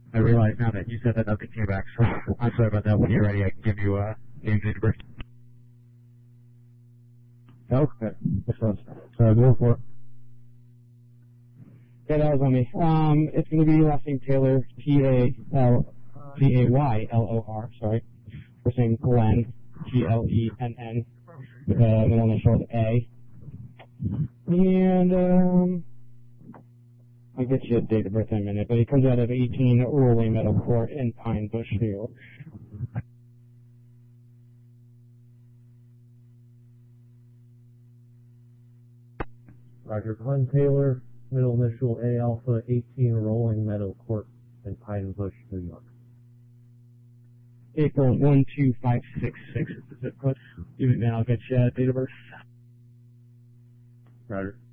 I realize now that you said that nothing came back, so I'm sorry about that. When you're ready, I can give you name, date of birth. Okay. Go for it. Yeah, that was on me. It's going to be last name Taylor, Tayyllor, sorry. First name Glenn, Glenn, middle initial A. And, I'll get you a date of birth in a minute, but he comes out of 18 Rolling Meadow Court in Pine Bush, New York. Roger. Glenn Taylor, middle initial A Alpha, 18 Rolling Meadow Court in Pine Bush, New York. April 12566 is the zip code. Even now, I'll get you a date of birth. Roger.